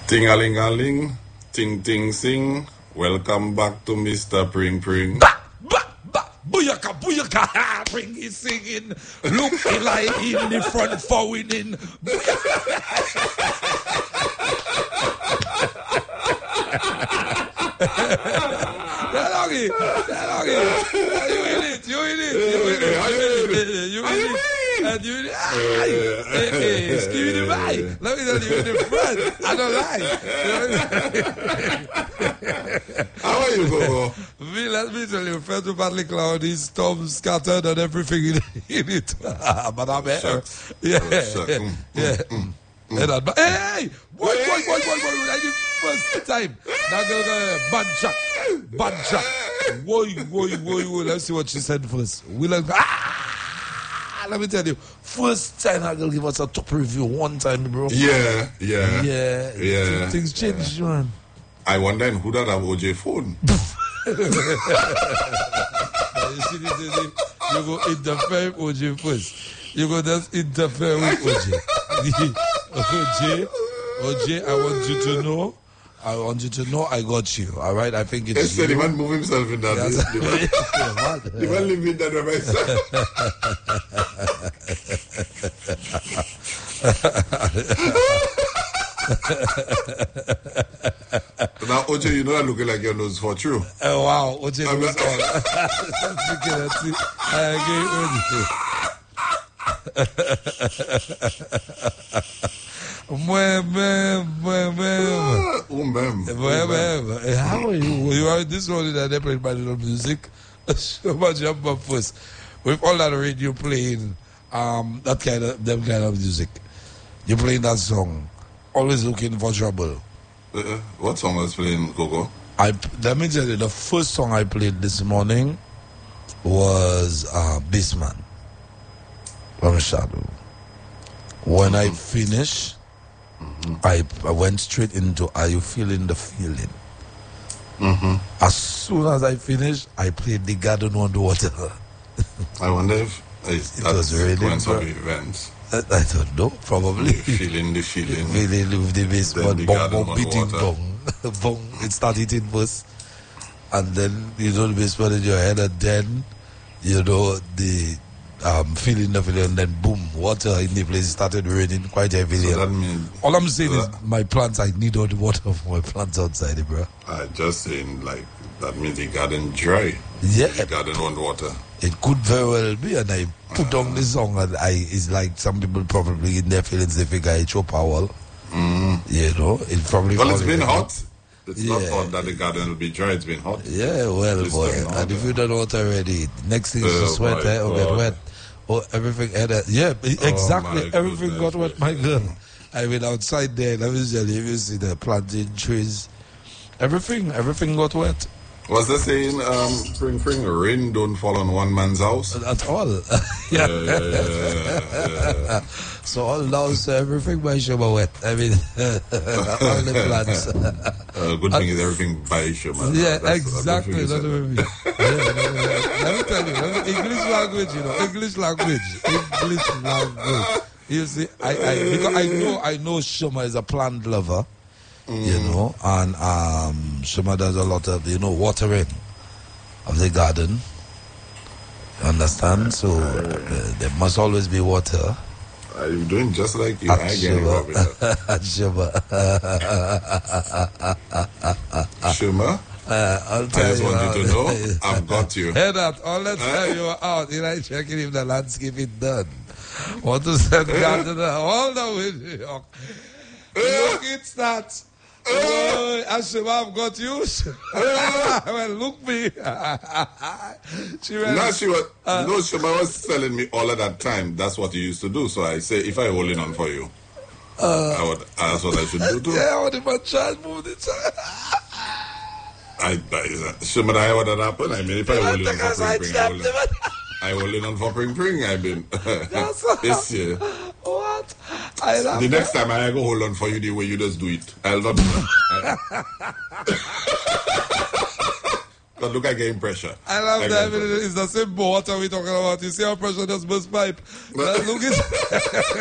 Ting-a-ling-a-ling, ting-ting-sing. Welcome back to Mr. Pring Pring. Booyaka, booyaka, bring it singing. Look, Eli in the front for winning. You in it. And you excuse me, let me tell you in the front. I don't lie. How are you, Gogo? Let me tell you, fair to partly cloudy, storm scattered and everything in it. But I'm here. Shucks. Yeah. Shucks. Hey! Boy, I did first time. Now go, Banchak. Boy. Let's see what she said first. Let me tell you, first time I will give us a top review one time, bro. Yeah. Things change, man. I wonder who that have OJ phone. You see this, you go interfere with OJ first. You go just interfere with OJ. OJ, I want you to know I got you. All right, I think it's. He said he might move himself in that. He might live in that by himself. Now, OJ, you know I'm looking like your nose for true. Oh, wow, OJ knows all. I agree. How are you? You are this one that they played by little music. So much jump up first. With all that radio playing them kind of music. You're playing that song. Always looking for trouble. What song was playing, Gogo? Let me tell you, the first song I played this morning was Bassman from Shadow. When I finished, I went straight into Are You Feeling the Feeling? As soon as I finished, I played The Garden Underwater. I wonder if it was really sequence of events. I don't know, probably. Feeling the feeling. Feeling with the bass, but bong, beating bong. Bong, it started hitting first. And then, the bass put in your head, and then, the feeling the feeling, and then boom, water in the place started raining quite heavily. So that means all I'm saying is my plants, I need all the water for my plants outside, bro. I just saying, that means the garden dry. Yeah. The garden want water. It could very well be, and I put on the song, and it's like some people probably in their feelings, they figure it's your power. It probably. Well, it's been hot. It's not hot that the garden will be dry. It's been hot. Yeah, well, boy. And if you don't know what already, next thing is to sweat or get wet. Oh, everything. Exactly. Everything got wet, my girl. I mean, outside there, let me tell you, if you see the planting trees, everything got wet. Was the saying, Pring, rain don't fall on one man's house? At all. Yeah. So all now, so everything by Shoma wet. I mean, all the plants. Good thing is everything by Shoma. Yeah, exactly. That's what I mean. Let me tell you, English language. You see, because I know Shoma is a plant lover. And Shoma does a lot of, watering of the garden. You understand? So there must always be water. Are you doing just like you? At Shoma. Shoma? I just want you to know, I've got you. Hear that? All the time you were out, checking if the landscape is done. Want to send gardener all the way to New York. Look, it's that. Oh, Ashima, I've got you. Well, look me. Shima was telling me all of that time. That's what you used to do. So I say, if I hold it on for you, that's what I should do too. Yeah, what if my child moved it? Shima, I what that happen. I mean, if I hold it on for Pring, I hold it on for Pring. I've been this year. What? The next time I go hold on for you the way you just do it. I'll not do that. Because look, I getting pressure. I love that. It's the same water we're talking about. You see how pressure just burst pipe. Look,